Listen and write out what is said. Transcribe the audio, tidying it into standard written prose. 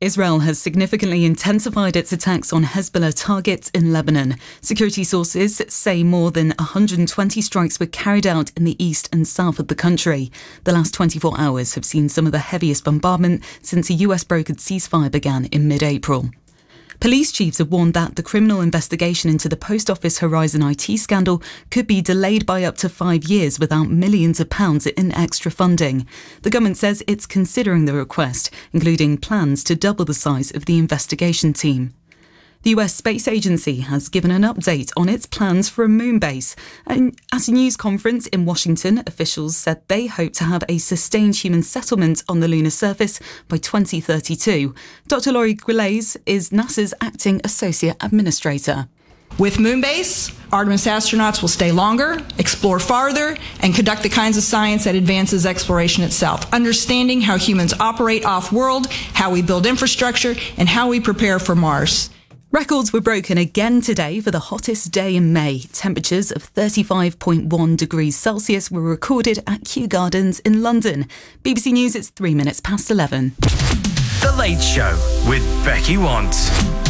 Israel has significantly intensified its attacks on Hezbollah targets in Lebanon. Security sources say more than 120 strikes were carried out in the east and south of the country. The last 24 hours have seen some of the heaviest bombardment since a US-brokered ceasefire began in mid-April. Police chiefs have warned that the criminal investigation into the Post Office Horizon IT scandal could be delayed by up to 5 years without millions of pounds in extra funding. The government says it's considering the request, including plans to double the size of the investigation team. The US Space Agency has given an update on its plans for a moon base. And at a news conference in Washington, officials said they hope to have a sustained human settlement on the lunar surface by 2032. Dr. Laurie Guillez is NASA's acting associate administrator. With Moonbase, Artemis astronauts will stay longer, explore farther, and conduct the kinds of science that advances exploration itself, understanding how humans operate off-world, how we build infrastructure, and how we prepare for Mars. Records were broken again today for the hottest day in May. Temperatures of 35.1 degrees Celsius were recorded at Kew Gardens in London. BBC News, it's 3 minutes past 11. The Late Show with Becky Want.